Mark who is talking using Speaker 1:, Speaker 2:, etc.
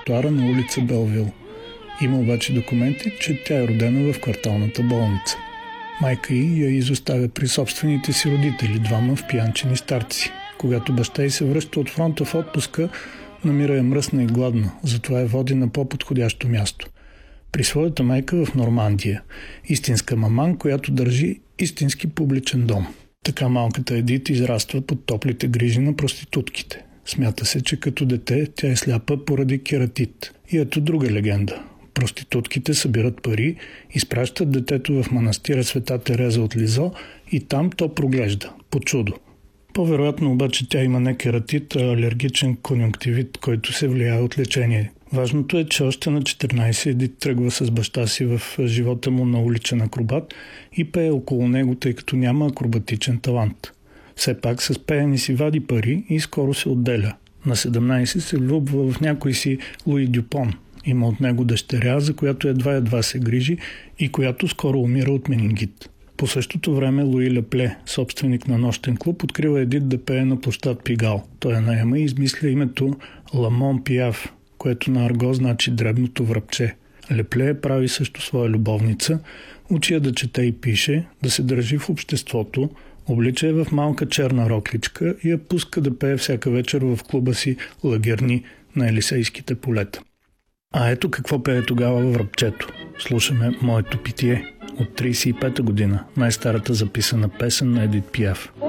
Speaker 1: тротуара на улица Белвил. Има обаче документи, че тя е родена в кварталната болница. Майка й я изоставя при собствените си родители, двама впиянчени старци. Когато баща й се връща от фронта в отпуска, намира я мръсна и гладна, затова я води на по-подходящо място. При своята майка в Нормандия. Истинска маман, която държи истински публичен дом. Така малката Едит израства под топлите грижи на проститутките. Смята се, че като дете тя е сляпа поради кератит. И ето друга легенда. Проститутките събират пари, изпращат детето в манастира Света Тереза от Лизо и там то проглежда. По чудо. По-вероятно обаче тя има не кератит, а алергичен конюнктивит, който се влияе от лечение. Важното е, че още на 14 Едит тръгва с баща си в живота му на уличен акробат и пее около него, тъй като няма акробатичен талант. Все пак с пеене си вади пари и скоро се отделя. На 17 се влюбва в някой си Луи Дюпон. Има от него дъщеря, за която едва се грижи и която скоро умира от менингит. По същото време Луи Лепле, собственик на нощен клуб, открива Едит да пее на площад Пигал. Той я наема и измисля името Ламон Пиав, което на арго значи дребното връбче. Лепле прави също своя любовница, учи я да чете и пише, да се държи в обществото, облича я в малка черна рокличка и я пуска да пее всяка вечер в клуба си Лагерни на Елисейските полета. А ето какво пее тогава във връбчето. Слушаме "Моето питие" от 35-та година, най-старата записана песен на Едит Пиаф.